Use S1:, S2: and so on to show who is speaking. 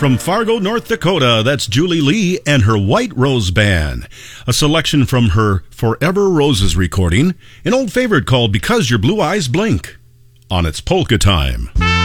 S1: From Fargo, North Dakota, that's Julie Lee and her White Rose Band. A selection from her Forever Roses recording, an old favorite called Because Your Blue Eyes Blink, on its Polka Time.